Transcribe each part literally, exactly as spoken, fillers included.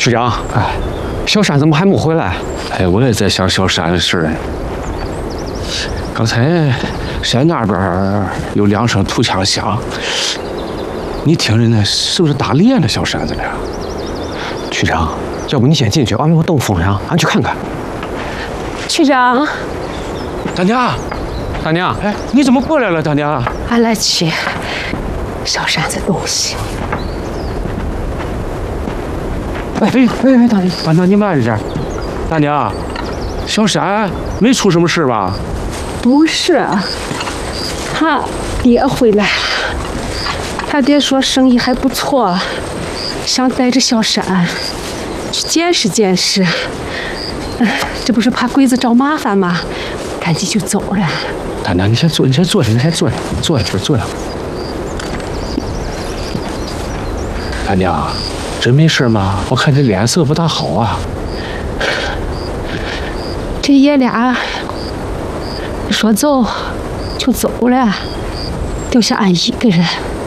局长，哎，小山怎么还没回来？ 哎，我也在想小山的事呢。刚才山那边有两声土枪响，你听着呢，是不是打猎呢？小山子俩。 局长，要不你先进去，俺们等风上，俺去看看。 局长， 大娘， 大娘， 哎，你怎么过来了，大娘？ 俺来取小山子东西。 哎哎哎哎，大娘，大娘你慢着点。大娘，小山没出什么事吧？ 不是，他爹回来了。他爹说生意还不错，想带着小山去见识见识。嗯，这不是怕鬼子找麻烦吗？赶紧就走了。 大娘，你先坐，你先坐下，你先坐下，坐下，坐下。大娘，真没事吗？我看你脸色不大好啊。 这爷俩说走就走了，留下俺一个人，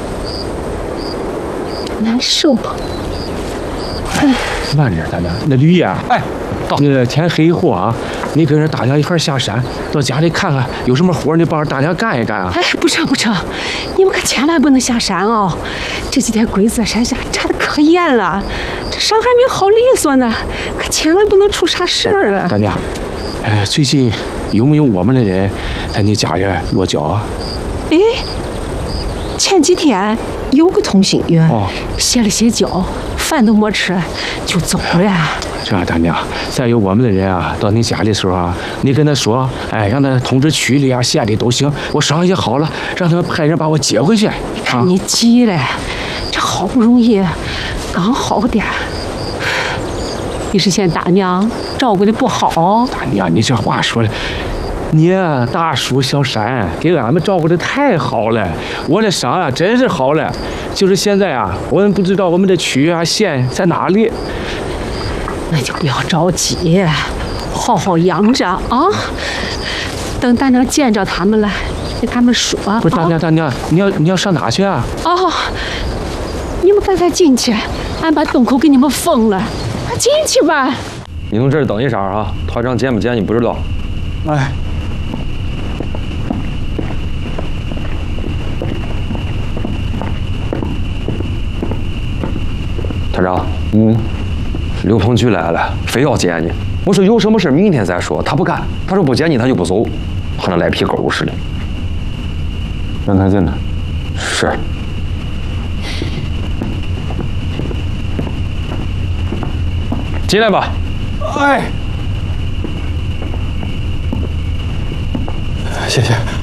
难受。 哎，慢点，大娘。那驴呀，哎，到那个天黑以后啊，你跟着大娘一块下山，到家里看看有什么活，你帮着大娘干一干啊。 哎，不成不成，你们可千万不能下山哦！这几天鬼子在山下查的可严了，这伤还没好利索呢，可千万不能出啥事儿啊！ 大娘，哎，最近有没有我们的人在你家里落脚啊？ 哎，前几天有个同心圆， 哦， 歇了歇脚，饭都没吃就走了。 这样，大娘，再有我们的人啊，到你家里的时候啊，你跟他说，哎，让他通知区里啊、县里都行，我商议好了，让他们派人把我接回去。 看你急了，这好不容易刚好点儿，你是嫌大娘照顾的不好？ 大娘，你这话说的，你啊，大叔小山给俺们照顾的太好了，我的伤啊真是好了，就是现在啊，我们不知道我们的区啊县在哪里。 那就不要着急，好好养着啊！等大娘见着他们了，给他们说。 不是大娘，大娘，你要你要上哪去啊？ 哦，你们赶快进去，俺把洞口给你们封了，快进去吧。 你从这儿等一下啊，团长见不见你不知道。 哎。 团长，嗯。刘鹏局来了，非要见你。我说有什么事明天再说，他不干。他说不见你他就不走，和那赖皮狗似的。 让他进来。 是。进来吧。 哎，谢谢。